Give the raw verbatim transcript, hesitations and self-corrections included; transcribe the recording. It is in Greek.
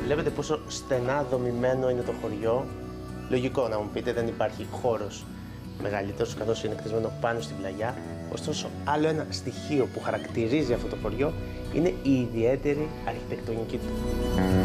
Βλέπετε πόσο στενά δομημένο είναι το χωριό. Λογικό να μου πείτε, δεν υπάρχει χώρος μεγαλύτερος, καθώς είναι κτισμένο πάνω στην πλαγιά. Ωστόσο, άλλο ένα στοιχείο που χαρακτηρίζει αυτό το χωριό είναι η ιδιαίτερη αρχιτεκτονική του.